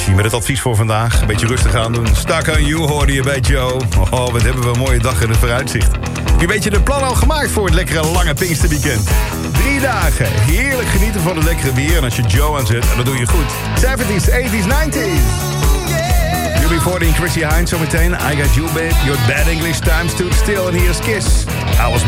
Avicii met het advies voor vandaag. Een beetje rustig aan doen. Stuck on You hoorde je bij Joe. Oh, wat hebben we een mooie dag in het vooruitzicht. Een beetje de plan al gemaakt voor het lekkere lange Pinksterweekend. 3 dagen. Heerlijk genieten van het lekkere weer. En als je Joe aanzet, en dat doe je goed. 70s, 80s, 90s. UB40 en Chrissy Hynde zometeen. I Got You Babe. Your Bad English Time Stood Still. En hier is Kiss.